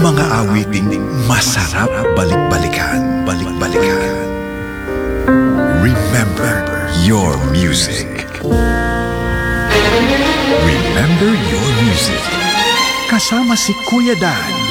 Mga awiting masarap balik-balikan. Balik-balikan. Remember your music. Remember your music. Kasama si Kuya Dan.